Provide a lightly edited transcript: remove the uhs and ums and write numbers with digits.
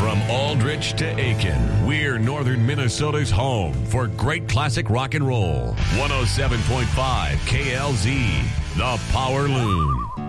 From Aldrich to Aiken, we're northern Minnesota's home for great classic rock and roll. 107.5 KLZ, The Power Loon.